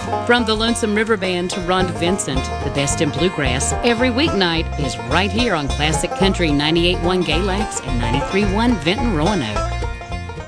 From the Lonesome River Band to Ron Vincent, the best in bluegrass, every weeknight is right here on Classic Country 98.1 Galax and 93.1 Vinton Roanoke.